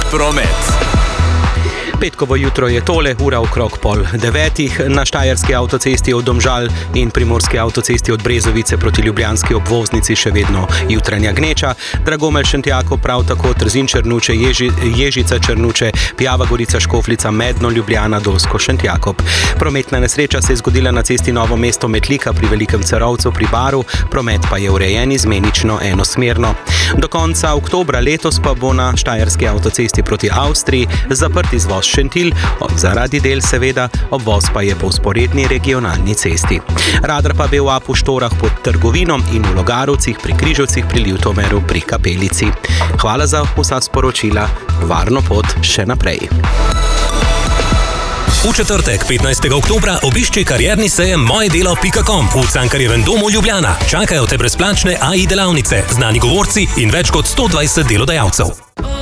promet. Petkovo jutro je tole, ura okrog 8:30. Na štajerski avtocesti od Domžal in primorski avtocesti od Brezovice proti ljubljanski obvoznici še vedno jutranja gneča. Dragomelj Šentjako, prav tako Trzin Črnuče, Ježica Črnuče, Pjava Gorica Škofljica, Medno Ljubljana, Dolsko Šentjakob. Prometna nesreča se je zgodila na cesti Novo mesto Metlika pri Velikem Cerovcu pri Baru, promet pa je urejen izmenično enosmerno. Do konca oktobra letos pa bo na štajerski avtocesti proti Avstriji zaprt izvoz Šentilj, zaradi del seveda, obvoz pa je po vzporedni regionalni cesti. Radar pa je v Apu Štorah pod Trgovino in v Logarovcih pri Križovcih pri Ljutomeru pri Kapelici. Hvala za vsa sporočila, varno pot še naprej. V četrtek, 15. oktobra, obišči karierni sejem mojedelo.com v Cankarjevem domu Ljubljana. Čakajo te brezplačne AI delavnice, znani govorci in več kot 120 delodajalcev.